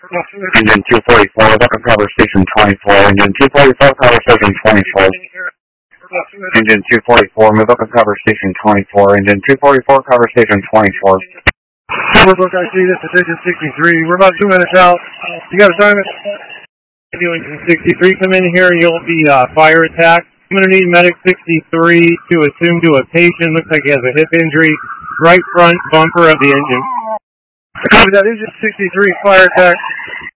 Engine 244, welcome cover station 24. Engine 244, cover station 24. Engine 244, move up and cover station 24. Engine 244, cover station 24. Overbook, I see this is Engine 63. We're about 2 minutes out. You got a assignment? Engine 63, come in here. You'll be fire attack. I'm going to need medic 63 to assume to a patient. Looks like he has a hip injury. Right front bumper of the engine. Copy that. Engine 63, fire attack.